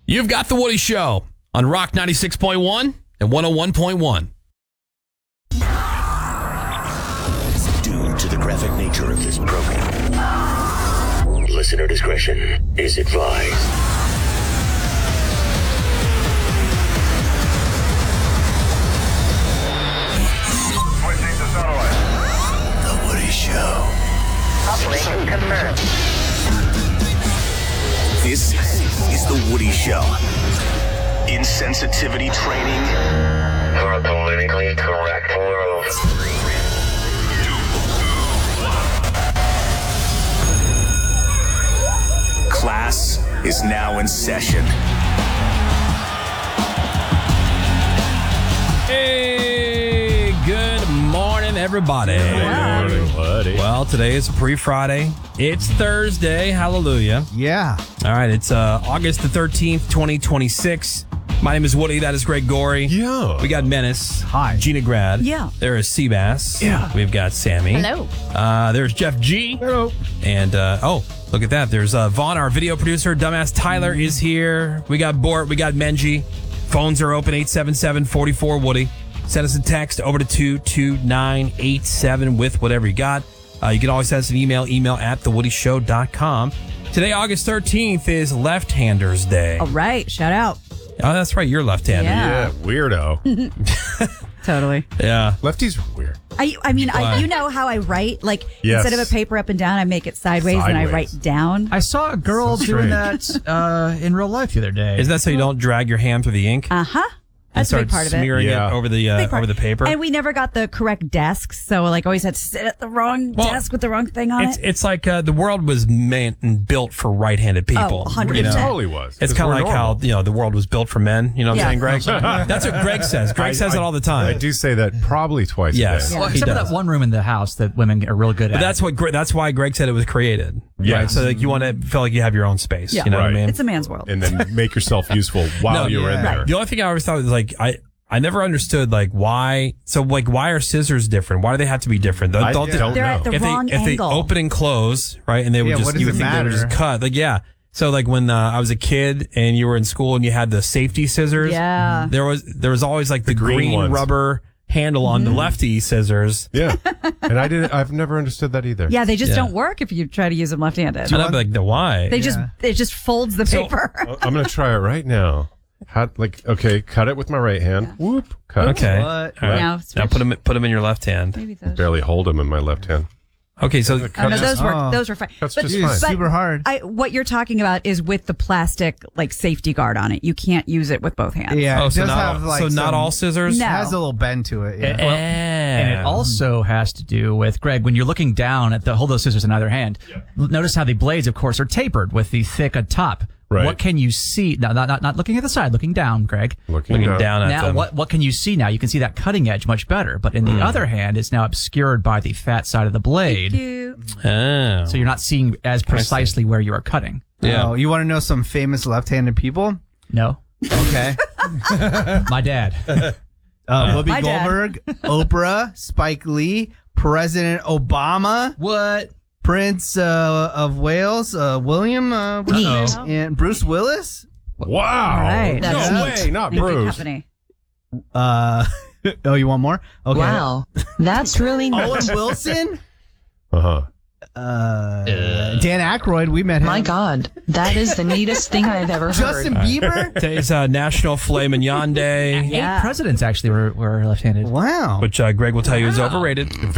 You've got The Woody Show on Rock 96.1 and 101.1. Due to the graphic nature of this program, listener discretion is advised. Switching to satellite. The Woody Show. Operation confirmed. This is The Woody Show. Insensitivity training For a politically correct world. class is now in session. Hey, good morning, everybody. Well, today is pre-Friday. It's Thursday. Hallelujah. Yeah. All right, it's August the 13th, 2026. My name is Woody. That is Greg Gorey. Yeah. We got Menace. Hi. Gina Grad. Yeah. There is Seabass. Yeah. We've got Sammy. Hello. There's Jeff G. Hello. And, look at that. There's Vaughn, our video producer. Dumbass Tyler is here. We got Bort. We got Menji. Phones are open, 877-44-WOODY. Send us a text over to 22987 with whatever you got. You can always send us an email at thewoodyshow.com. Today, August 13th, is Left-Handers Day. All right. Shout out. Oh, that's right. You're left-handed. Yeah. Yeah, weirdo. Totally. Yeah. Lefties are weird. I mean, you know how I write? Like, Yes. instead of a paper up and down, I make it sideways and I Sideways. write down. I saw a girl So doing strange. that in real life the other day. Isn't that so you don't drag your hand through the ink? Uh-huh. and That's a start big part of it. smearing Yeah. it over the Big part. over the paper? And we never got the correct desks, so like always had to sit at the wrong Well, desk with the wrong thing on it. It's like the world was meant and built for right-handed people. 100%. You know? Totally was. It's 'Cause kind of we're like how normal. the world was built for men. You know what I'm Yeah. saying, Greg? That's what Greg says. Greg says it all the time. I do say that probably twice Yes. a day. well, he except for does. that one room in the house that women are real good But at. that's why Greg said it was created. Yes. Right? So like you want to feel like you have your own space. Yeah. You know what I Right. mean? It's a man's world. And then make yourself useful while you're in there. The only thing I always thought was like I never understood like why. So like why are scissors different? Why do they have to be different? I Don't they- don't They're know. at the if wrong they angle. open and close, right, and they would Yeah, just what does you would it think they would matter? just cut. Like yeah. So like when I was a kid and you were in school and you had the safety scissors, Yeah. there was always like the green green ones. rubber handle on the lefty scissors. Yeah. And I've never understood that either. Yeah, they just Yeah. don't work if you try to use them left-handed. And I'd be like, no, why? It just folds the paper. I'm going to try it right now. Okay, cut it with my right hand. Whoop. Cut. Okay. What? All right. Now Now switch. put them in your left hand. Maybe those. Barely hold them in my left hand. Okay, so Oh, no, those were those were fine. That's But- just Dude, fine. super hard. What you're talking about is with the plastic like safety guard on it. You can't use it with both hands. Yeah, oh, it so does not have, like, so not some- all scissors. No. It has a little bend to it. Yeah. And it also has to do with, Greg, when you're looking down at hold those scissors in either hand, notice how the blades, of course, are tapered with the thick top. Right. What can you see? No, not looking at the side, looking down, Greg. Looking down. at Now, them. what can you see now? You can see that cutting edge much better. But in the other hand, it's now obscured by the fat side of the blade. Oh. So you're not seeing as precisely where you are cutting. Yeah. Oh, you want to know some famous left-handed people? No. Okay. My dad. Whoopi My dad. Goldberg, Oprah, Spike Lee, President Obama, What? Prince of Wales, William, and Bruce Willis. Wow. All right. No That's way. Not Thank you, Bruce. company. Oh, you want more? Okay. Wow, that's really Owen neat. Wilson, Uh-huh. Dan Aykroyd. We met him. My God, that is the neatest thing I've ever heard. Justin Bieber. Today's National Filet Mignon Day, Yeah. 8 presidents actually were left-handed. Wow. which Greg will tell you is overrated.